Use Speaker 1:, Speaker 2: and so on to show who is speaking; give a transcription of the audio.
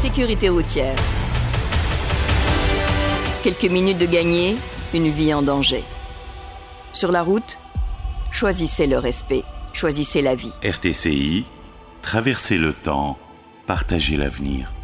Speaker 1: Sécurité routière. Quelques minutes de gagner, une vie en danger. Sur la route, choisissez le respect, choisissez la vie.
Speaker 2: RTCI, traversez le temps, partagez l'avenir.